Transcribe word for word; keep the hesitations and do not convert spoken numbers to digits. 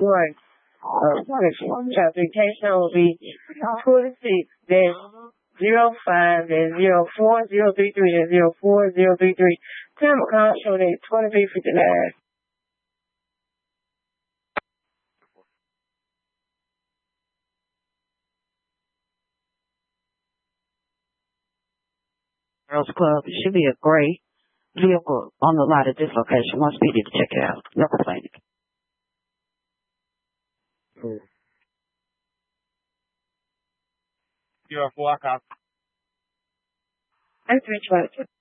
Right. Uh, Transportation will be twenty-six, then zero five, then zero four zero three three, then zero four zero three three. Time of call showing at twenty-three fifty-nine. Girls Club. It should be a gray vehicle on the lot at this location. Once we need to check it out. No complaining. Mm. You're a four o'clock. I'm three twenty.